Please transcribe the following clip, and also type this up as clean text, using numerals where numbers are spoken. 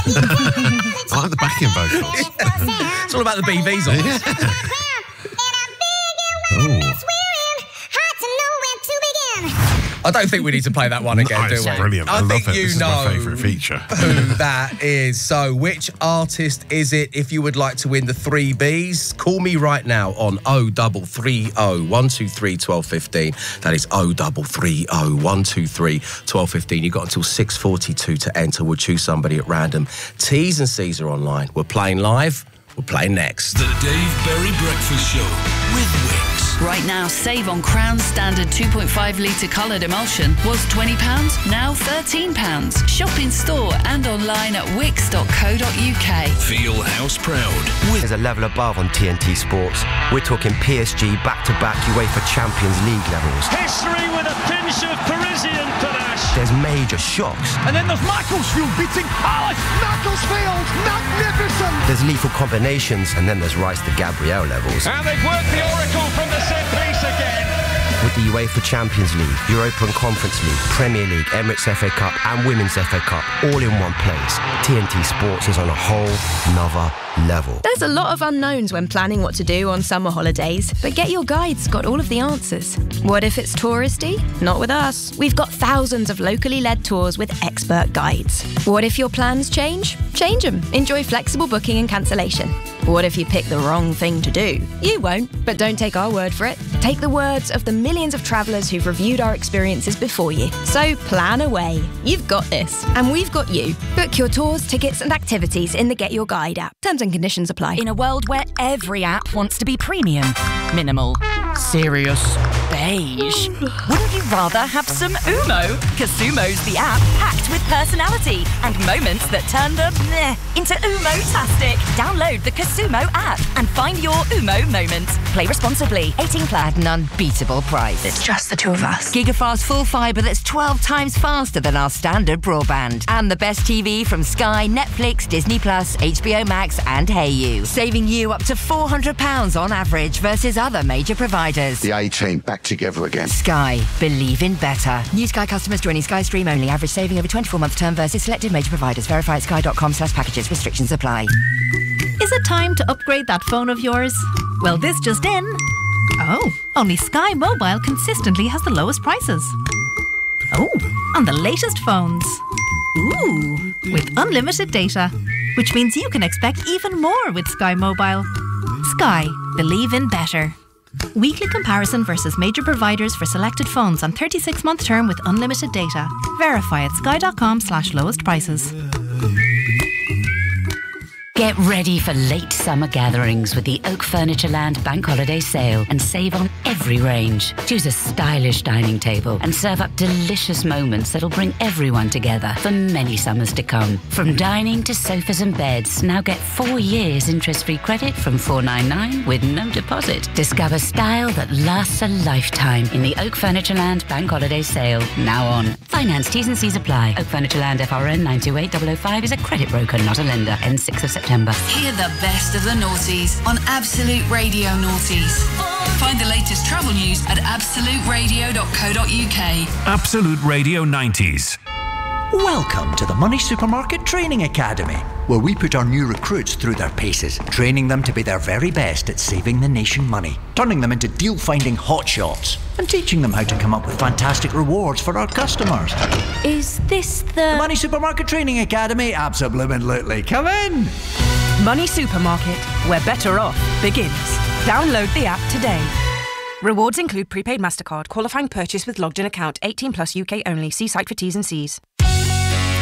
I like the backing vocals. It's all about the BVs on this. I don't think we need to play that one again, do we? It's brilliant. I love think it. you This is know my favourite feature. who that is. So, which artist is it? If you would like to win the 3 Bs, call me right now on 0330 123 1215. That is 0330 123 1215. You've got until 6:42 to enter. We'll choose somebody at random. T's and C's are online. We're playing live. We're playing next. The Dave Berry Breakfast Show with Wix. Right now, save on Crown's standard 2.5 litre coloured emulsion. Was £20, now £13. Shop in store and online at wix.co.uk. Feel house proud. There's a level above on TNT Sports. We're talking PSG back-to-back UEFA Champions League levels. History with a pinch of Parisian panache. There's major shocks. And then there's Macclesfield beating Palace. Macclesfield, magnificent. There's lethal combinations, and then there's Rice to Gabriel levels. And they've worked the oracle from the set piece again. With the UEFA Champions League, Europa and Conference League, Premier League, Emirates FA Cup and Women's FA Cup all in one place, TNT Sports is on a whole nother level. There's a lot of unknowns when planning what to do on summer holidays, but Get Your Guide's got all of the answers. What if it's touristy? Not with us. We've got thousands of locally led tours with expert guides. What if your plans change? Change them. Enjoy flexible booking and cancellation. What if you pick the wrong thing to do? You won't, but don't take our word for it. Take the words of the millions of travellers who've reviewed our experiences before you. So plan away. You've got this, and we've got you. Book your tours, tickets and activities in the Get Your Guide app. Terms and conditions apply. In a world where every app wants to be premium, minimal, serious, beige, wouldn't you rather have some Umo? Casumo's the app packed with personality and moments that turn the meh into Umo-tastic. Download the Casumo app and find your Umo moment. Play responsibly. 18 plus at an unbeatable price. It's just the two of us. Gigafast full fibre that's 12 times faster than our standard broadband. And the best TV from Sky, Netflix, Disney+, HBO Max and Hayu. Saving you up to £400 on average versus other major providers. The A-Team back together again. Sky. Believe in better. New Sky customers joining Sky Stream only. Average saving over 24-month term versus selected major providers. Verify at sky.com/packages. Restrictions apply. Is it time to upgrade that phone of yours? Well, this just in. Oh, only Sky Mobile consistently has the lowest prices. Oh, on the latest phones. Ooh, with unlimited data, which means you can expect even more with Sky Mobile. Sky. Believe in better. Weekly comparison versus major providers for selected phones on 36-month term with unlimited data. Verify at sky.com/lowest prices. Get ready for late summer gatherings with the Oak Furnitureland Bank Holiday Sale and save on every range. Choose a stylish dining table and serve up delicious moments that'll bring everyone together for many summers to come. From dining to sofas and beds, now get 4 years interest-free credit from $499 with no deposit. Discover style that lasts a lifetime in the Oak Furnitureland Bank Holiday Sale, now on. Finance T's and C's apply. Oak Furnitureland FRN 928005 is a credit broker, not a lender. Ends 6th of September. Hear the best of the noughties on Absolute Radio Noughties. Find the latest travel news at absoluteradio.co.uk. Absolute Radio 90s. Welcome to the Money Supermarket Training Academy, where we put our new recruits through their paces, training them to be their very best at saving the nation money, turning them into deal-finding hotshots, and teaching them how to come up with fantastic rewards for our customers. Is this the Money Supermarket Training Academy? Absolutely. Come in! Money Supermarket, where better off begins. Download the app today. Rewards include prepaid MasterCard, qualifying purchase with logged-in account, 18 plus UK only. See site for T's and C's.